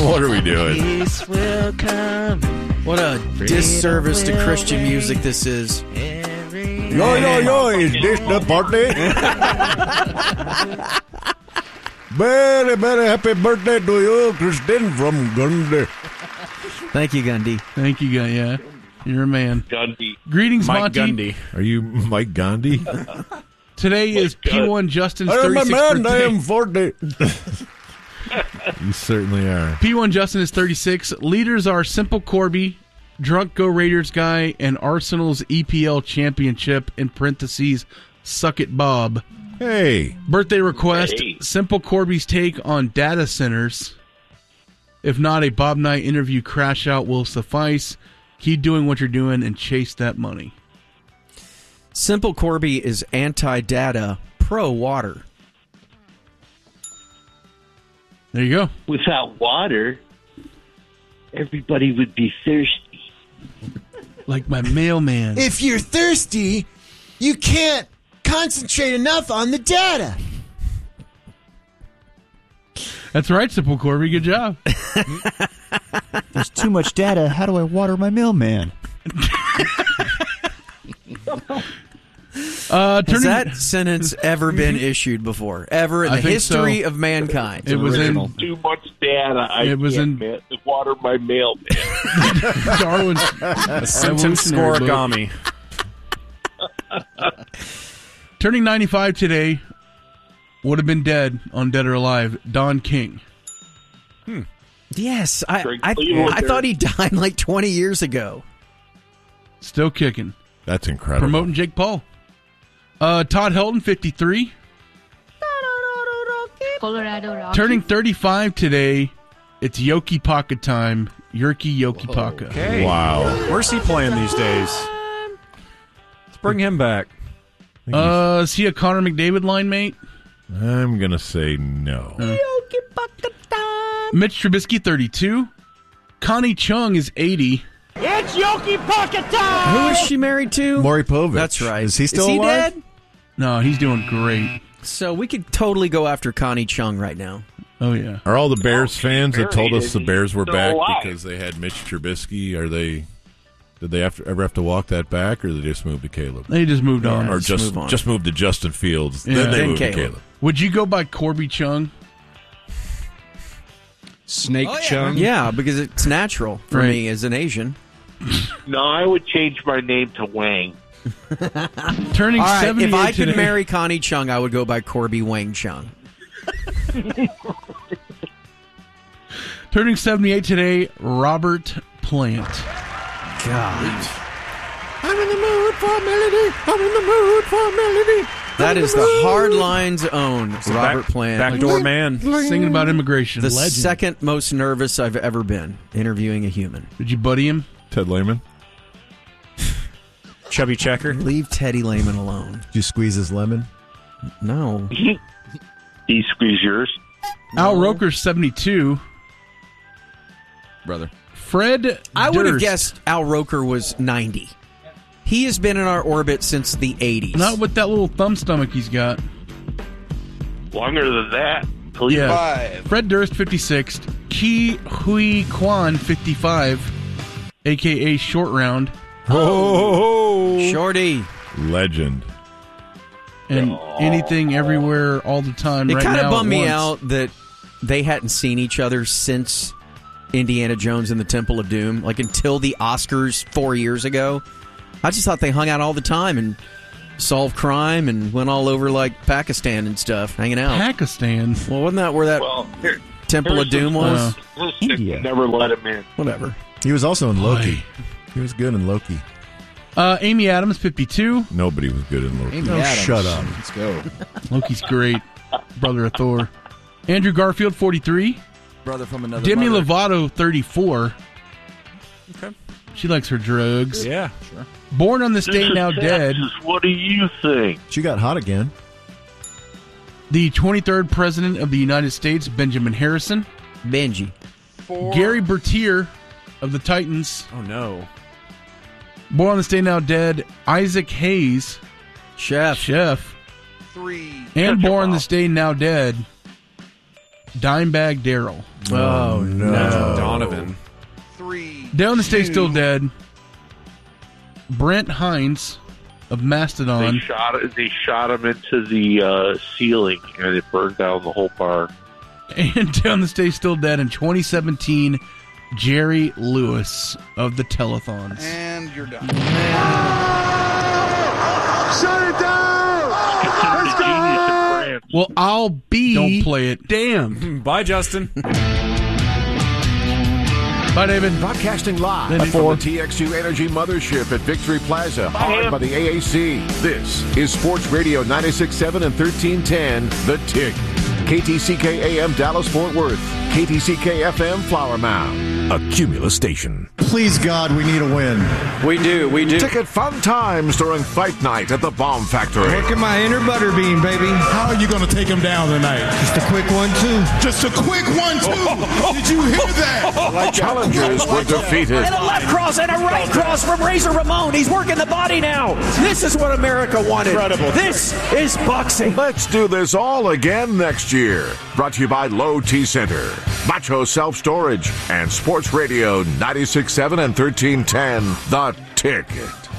What are we doing? Peace will come. What a disservice to Christian music this is. Yo, is this the party? Very, very happy birthday to you, Christine from Gundy. Thank you, Gundy. Thank you, guy. Yeah, you're a man. Gundy. Greetings, Mike Monty. Gundy. Are you Mike Gandhi? Today is P1 Justin's I am a 36th man, birthday. I am 40. You certainly are. P1 Justin is 36. Leaders are Simple Corby, Drunk Go Raiders guy, and Arsenal's EPL championship, in parentheses, Suck It Bob. Hey. Birthday request, Hey. Simple Corby's take on data centers. If not, a Bob Knight interview crash out will suffice. Keep doing what you're doing and chase that money. Simple Corby is anti-data, pro-water. There you go. Without water, everybody would be thirsty. Like my mailman. If you're thirsty, you can't concentrate enough on the data. That's right, Simple Corby. Good job. There's too much data. How do I water my mailman? Has that sentence ever been issued before? Ever in I the think history so. of mankind? It was in Too much data. I It was can't water my mail. Darwin's Sentence evolutionary scoregami. book. Turning 95 today, would have been dead on Dead or Alive, Don King. Yes, Greg I Cleveland. thought he died like 20 years ago. Still kicking. That's incredible. Promoting Jake Paul. Todd Helton, 53. Colorado Rockies. Turning 35 today, it's Yoki Paka time. Yerky Yoki Paka. Okay. Wow. Where's he playing these days? Let's bring him back. Is he a Connor McDavid line mate? I'm going to say no. Mitch Trubisky, 32. Connie Chung is 80. It's Yoki Pocket time! Who is she married to? Maury Povich. That's right. Is he still Is he alive? dead? No, he's doing great. So we could totally go after Connie Chung right now. Oh, yeah. Are all the Bears fans that told us the He's Bears were still back alive. because they had Mitch Trubisky? Did they ever have to walk that back, or did they just move to Caleb? They just moved on. Or just move on. just moved to Justin Fields, Yeah. then they Then moved to Caleb. Caleb. Would you go by Corby Chung? Snake Chung. Yeah, because it's natural for Right. me as an Asian. No, I would change my name to Wang. Turning All right, 78 if I today. could marry Connie Chung, I would go by Corby Wang Chung. Turning 78 today, Robert Plant. God. I'm in the mood for melody. I'm in the mood for melody. That is the hard line's own Robert Plant. Backdoor man. Singing about immigration. The Legend. second most nervous I've ever been interviewing a human. Did you buddy him? Ted Lehman. Chubby Checker. Leave Teddy Lehman alone. Did you squeeze his lemon? No. He squeeze yours. Al Roker's 72. Brother. Fred I would have Durst. guessed Al Roker was 90. He has been in our orbit since the 80s. Not with that little thumb stomach he's got. Longer than that. Please. Yeah. Fred Durst, 56. Ki Hui Kwan, 55. A.K.A. Short Round. Oh, Shorty. legend. And anything, everywhere, all the time. It right kind now of bummed at me once. out that they hadn't seen each other since Indiana Jones and the Temple of Doom, like until the Oscars 4 years ago. I just thought they hung out all the time and solved crime and went all over like Pakistan and stuff, hanging out. Pakistan. Well, wasn't that where that Temple of Doom was? India. Never let him in. Whatever. He was also in Loki. Boy. He was good in Loki. Amy Adams, 52. Nobody was good in Loki. Amy Oh, Adams. shut up. Let's go. Loki's great. Brother of Thor. Andrew Garfield, 43. Brother from another Demi mother. Lovato, 34. Okay. She likes her drugs. Yeah. Sure. Born on this day, now dead. What do you think? She got hot again. The 23rd President of the United States, Benjamin Harrison. Benji. Gary Bertier of the Titans. Oh, no. Born on this day, now dead. Isaac Hayes, Chef. chef. 3. And born this day, now dead. Dimebag Darrell. Oh, no. Donovan. Down the Stay Still Dead. Brent Hines of Mastodon. They shot him into the ceiling, and it burned down the whole bar. And Down the Stay Still Dead in 2017, Jerry Lewis of the Telethons. And you're done. Shut it down! Considered a genius in France. Well, I'll be. Don't play it. Damn. Bye, Justin. Bye, David. Broadcasting live Then from the TXU Energy Mothership at Victory Plaza, powered by the AAC. This is Sports Radio 96.7 and 1310, The Tick. KTCK AM Dallas-Fort Worth. KTCK FM Flower Mound. A Cumulus station. Please, God, we need a win. We do. Ticket fun times during fight night at the Bomb Factory. Look at my inner butterbean, baby. How are you going to take him down tonight? Just a quick 1-2. Just a quick 1-2. Did you hear that? Challengers were defeated. And a left cross and a right cross from Razor Ramon. He's working the body now. This is what America wanted. Incredible. This is boxing. Let's do this all again next year. Brought to you by Low T Center, Macho Self Storage, and Sports Radio 96.7 and 1310, The Ticket.